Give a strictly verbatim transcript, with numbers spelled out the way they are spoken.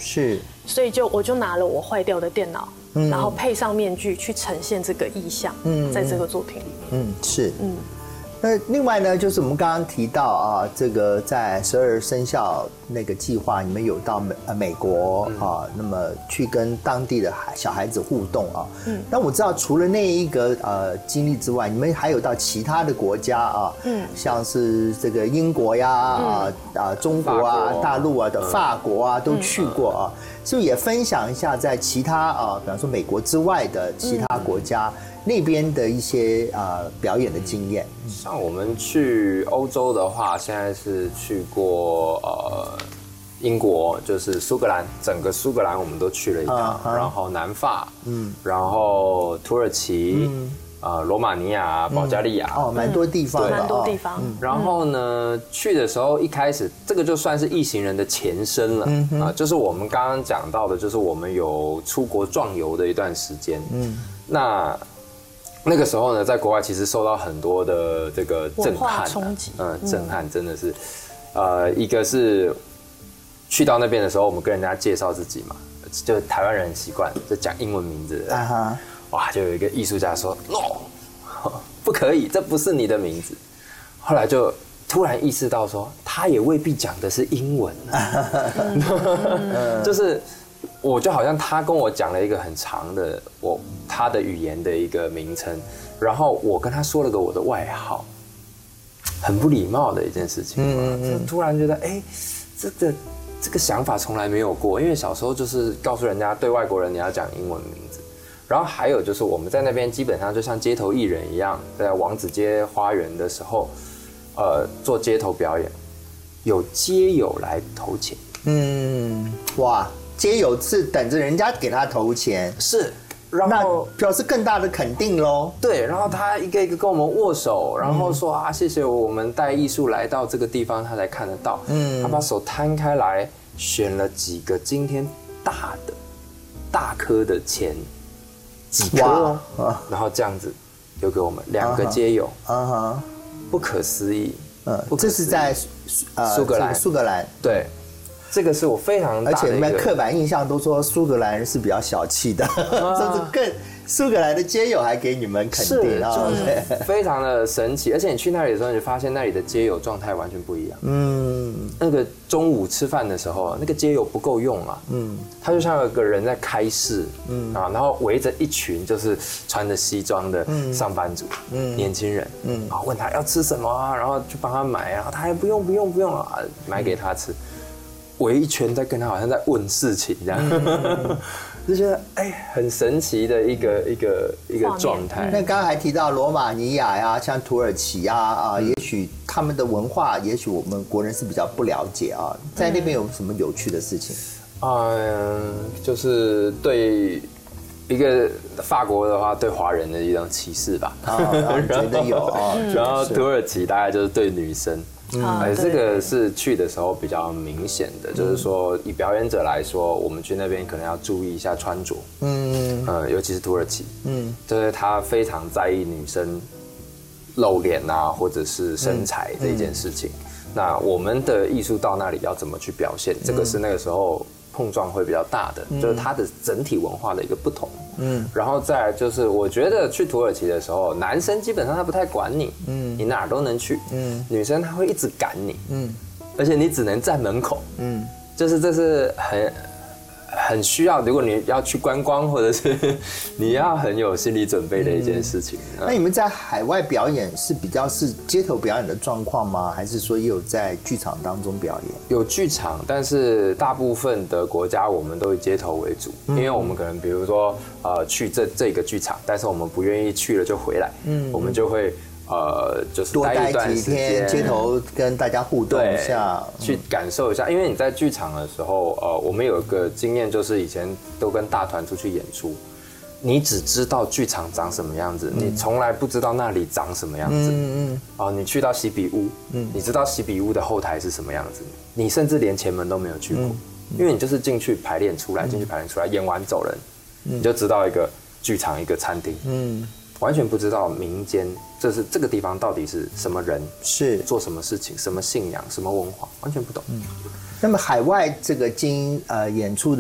是， 所以就我就拿了我坏掉的电脑，嗯、然后配上面具去呈现这个意象，嗯，在这个作品里面， 嗯，是，嗯。那另外呢，就是我们刚刚提到啊，这个在十二生肖那个计划，你们有到美呃美国啊，那么去跟当地的小孩子互动啊。嗯。那我知道，除了那一个呃经历之外，你们还有到其他的国家啊，嗯，像是这个英国呀啊啊中国啊大陆啊的法国啊都去过啊，是不是也分享一下在其他啊，比方说美国之外的其他国家？那边的一些呃表演的经验， 像我们去欧洲的话，现在是去过呃英国，就是苏格兰，整个苏格兰我们都去了一趟，嗯、然后南法，嗯，然后土耳其，嗯、呃罗马尼亚、保加利亚， 嗯、哦，蛮多地方， 蛮多地方。 嗯、然后呢，去的时候一开始这个就算是异行人的前身了，嗯、啊，就是我们刚刚讲到的，就是我们有出国壮游的一段时间，嗯，那。那个时候呢，在国外其实受到很多的这个震撼、啊， 冲击， 嗯，震撼真的是，呃，一个是去到那边的时候，我们跟人家介绍自己嘛，就台湾人很习惯就讲英文名字的， uh-huh. 哇，就有一个艺术家说 no， 不可以，这不是你的名字。后来就突然意识到说，他也未必讲的是英文、啊，就是。我就好像他跟我讲了一个很长的我他的语言的一个名称，然后我跟他说了个我的外号，很不礼貌的一件事情。嗯嗯，就突然觉得，哎、欸，这个这个想法从来没有过，因为小时候就是告诉人家对外国人你要讲英文名字，然后还有就是我们在那边基本上就像街头艺人一样，在王子街花园的时候，呃，做街头表演，有街友来投钱。嗯， 哇。街友是等着人家给他投钱， 是，然后那表示更大的肯定喽。 对，然后他一个一个跟我们握手，然后说、嗯、啊，谢谢我们带艺术来到这个地方，他才看得到。嗯，他把手摊开来，选了几个今天大的、大颗的钱，几颗，然后这样子丢给我们两个街友，啊哈，不可思议。 嗯，这是在呃苏格兰， 苏格兰， 对。这个是我非常大的一个， 而且你们刻板印象都说苏格兰人是比较小气的，啊、甚至更苏格兰的街友还给你们肯定啊， 就是非常的神奇。而且你去那里的时候，你就发现那里的街友状态完全不一样。嗯，那个中午吃饭的时候，那个街友不够用啊，嗯，他就像有个人在开市，嗯啊，然后围着一群就是穿着西装的上班族，嗯，年轻人，嗯，啊，问他要吃什么啊，然后就帮他买啊，他还不用不用不用啊，买给他吃。围一圈在跟他好像在问事情这样，嗯、就觉得哎，很神奇的一个一个一个状态。 那刚刚还提到罗马尼亚呀，像土耳其呀啊，嗯、也许他们的文化，也许我们国人是比较不了解啊。在那边有什么有趣的事情？ 嗯，就是对一个法国的话，对华人的一种歧视吧。啊， 觉得有啊。 然后土耳其大概就是对女生。嗯，哎，这个是去的时候比较明显的，嗯、就是说以表演者来说，我们去那边可能要注意一下穿着，嗯，呃，尤其是土耳其，嗯，就是他非常在意女生露脸啊，或者是身材这件事情。嗯、那我们的艺术到那里要怎么去表现，这个是那个时候碰撞会比较大的，嗯、就是它的整体文化的一个不同。嗯，然后再来就是，我觉得去土耳其的时候，男生基本上他不太管你，嗯，你哪儿都能去，嗯，女生她会一直赶你，嗯，而且你只能站门口，嗯，就是这是很很需要，如果你要去观光或者是你要很有心理准备的一件事情。 嗯、那你们在海外表演是比较是街头表演的状况吗？还是说也有在剧场当中表演？ 有剧场，但是大部分的国家我们都以街头为主，嗯、因为我们可能比如说呃去这这个剧场，但是我们不愿意去了就回来，嗯，我们就会。呃，就是待一段时间， 街头跟大家互动一下， 去感受一下。因为你在剧场的时候，呃，我们有一个经验，就是以前都跟大团出去演出，你只知道剧场长什么样子，嗯、你从来不知道那里长什么样子。嗯嗯。哦、呃，你去到喜比屋，嗯，你知道喜比屋的后台是什么样子，你甚至连前门都没有去过，嗯、因为你就是进去排练出来，进去排练出来，演完走人，嗯、你就知道一个剧场一个餐厅。嗯。完全不知道民间，这是这个地方到底是什么人， 是做什么事情，什么信仰，什么文化，完全不懂。嗯， 那么海外这个经呃演出的。